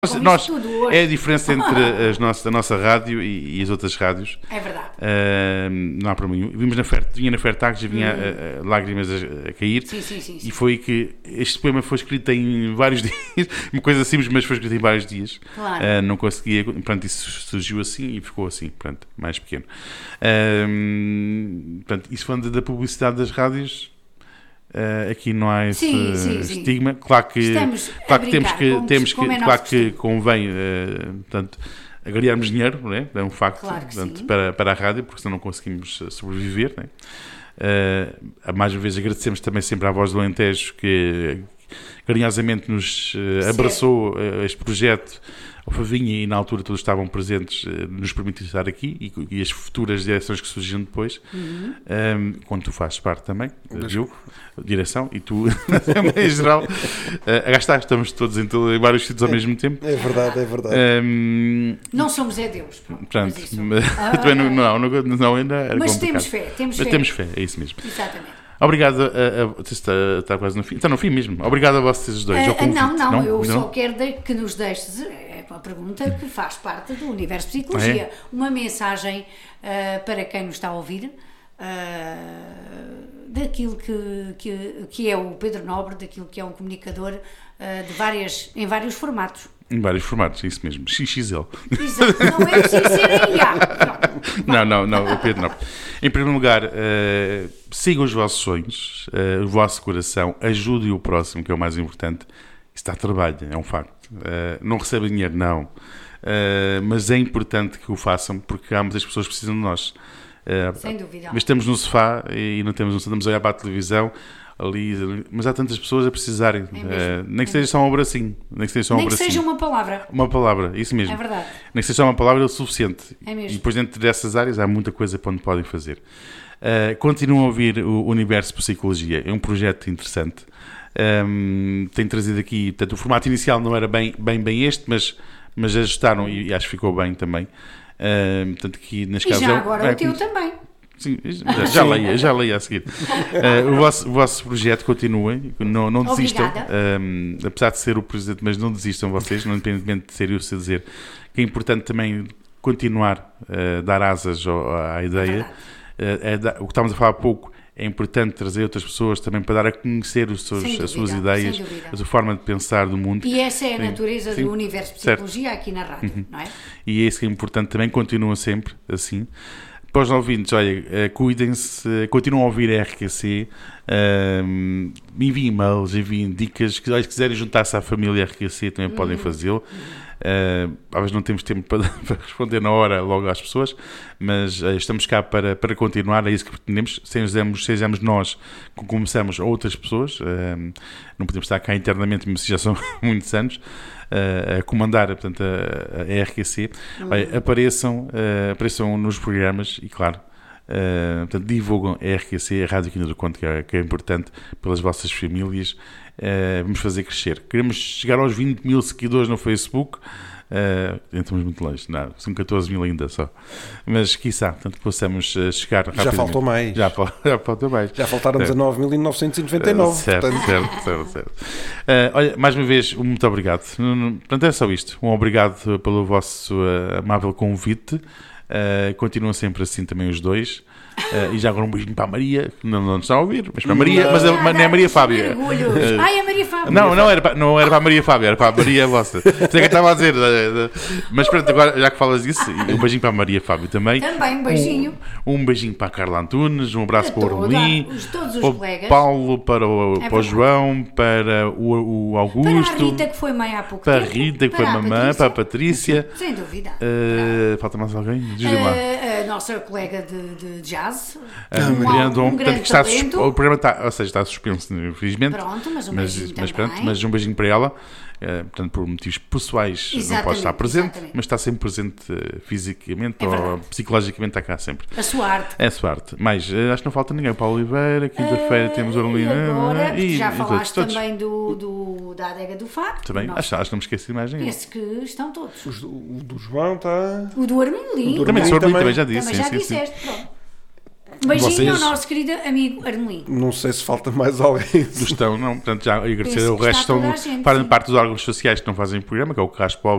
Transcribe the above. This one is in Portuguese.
É a diferença entre a nossa rádio e as outras rádios. É verdade. Não há problema nenhum. Vinha na Fairtax e vinha lágrimas a cair. Sim. E foi que este poema foi escrito em vários dias. Uma coisa simples, mas foi escrito em vários dias. Claro. Não conseguia. Pronto, isso surgiu assim e ficou assim. Pronto, mais pequeno. Portanto, isso falando da publicidade das rádios. Aqui não há esse estigma. Claro que convém portanto, agregarmos dinheiro, não é? É um facto, claro, portanto, para a rádio, porque senão não conseguimos sobreviver, não é? Mais uma vez agradecemos também sempre à Voz do Alentejo que carinhosamente nos abraçou este projeto, ao Favinha, e na altura todos estavam presentes, nos permitiu estar aqui, e as futuras direções que surgiram depois, quando tu fazes parte também, Diogo, direção, e tu em geral, estamos todos em vários sítios ao mesmo tempo. É verdade. Não somos Deus. Portanto, não, ainda era mas complicado. Temos fé, é isso mesmo. Exatamente. Obrigado está quase no fim. Está no fim mesmo. Obrigado a vocês dois. Eu só quero que nos deixes uma pergunta que faz parte do universo de psicologia. Uma mensagem para quem nos está a ouvir daquilo que é o Pedro Nobre, daquilo que é um comunicador em vários formatos. Em vários formatos, é isso mesmo. XXL. Exato, não é preciso ser em IA. Não, Pedro, não. Em primeiro lugar, sigam os vossos sonhos, o vosso coração, ajudem o próximo, que é o mais importante. Isso dá trabalho, é um facto. Não recebem dinheiro, não. Mas é importante que o façam, porque há muitas pessoas que precisam de nós. Sem dúvida. Mas estamos no sofá e não estamos a olhar para a televisão. Mas há tantas pessoas a precisarem, nem que seja só um abracinho, nem que seja uma palavra, isso mesmo, é verdade, nem que seja só uma palavra é o suficiente, é mesmo. E depois dentro dessas áreas há muita coisa para onde podem fazer. Continuam a ouvir o Universo Psicologia, é um projeto interessante, tem trazido aqui, portanto, o formato inicial não era bem este, mas ajustaram e acho que ficou bem também, portanto aqui nas casas. E já agora o teu também. Sim, já leio a seguir. O vosso projeto continua, não desistam. Apesar de ser o presidente, mas não desistam vocês, independentemente de ser eu a dizer que é importante também continuar a dar asas à ideia. O que estávamos a falar há pouco, é importante trazer outras pessoas também para dar a conhecer as suas ideias, a sua forma de pensar do mundo. E essa é a natureza do universo de psicologia aqui na rádio, não é? E é isso que é importante também, continua sempre assim. Para os ouvintes, olha, cuidem-se, continuam a ouvir a RQC, enviem e-mails, enviem dicas, se quiserem juntar-se à família RQC também podem fazê-lo. Às vezes não temos tempo para responder na hora logo às pessoas, mas estamos cá para continuar, é isso que pretendemos, sejamos nós que começamos a outras pessoas, não podemos estar cá internamente, mas já são muitos anos, a comandar, portanto, a RQC. Apareçam nos programas e, claro, portanto, divulgam a RQC, a Rádio Quinta do Conde, que é importante pelas vossas famílias. Vamos fazer crescer. Queremos chegar aos 20 mil seguidores no Facebook. Estamos muito longe, não, são 14 mil ainda só, mas quiçá, portanto, possamos chegar rapidamente. Já faltou mais. Já faltou mais. Já faltaram-nos a 9.999. Certo. Olha, mais uma vez, muito obrigado. Portanto, é só isto. Um obrigado pelo vosso amável convite. Continuam sempre assim também os dois. E já agora um beijinho para a Maria, que não nos está a ouvir, mas para a Maria, mas não é a Maria Fábia. Ai, a Maria Fábia. Não era para a Maria Fábia, era para a Maria vossa. Sei que eu estava a dizer. Mas pronto, agora já que falas disso, um beijinho para a Maria Fábia também. Também um beijinho. Um beijinho para a Carla Antunes, um abraço para o Orlim, todos os para o colegas. Paulo, para o João, para o Augusto. Para a Rita, que foi mãe há pouco tempo. Para a Rita, que foi mamã, para a Patrícia. Sem dúvida. Falta mais alguém? Diz-me lá. A nossa colega de jazz. Um grande talento. O programa está suspenso, infelizmente. Pronto, mas um beijinho também. Mas um beijinho para ela. Portanto, por motivos pessoais não pode estar presente, mas está sempre presente fisicamente ou psicologicamente, está cá sempre. A sua arte. É a sua arte. Mas acho que não falta ninguém. Paulo Oliveira, quinta-feira temos Orlina. Agora, e já falaste todos. também da adega do Fá. Também, acho que não me esqueci mais ninguém. Esse que estão todos. O do João está. O do Arminho. Também já disse. Também já disseste, pronto. Um beijinho ao nosso querido amigo Armelino. Não sei se falta mais alguém. Não, portanto, já agradecer. O resto fazem parte dos órgãos sociais que não fazem programa, que é o Carrasco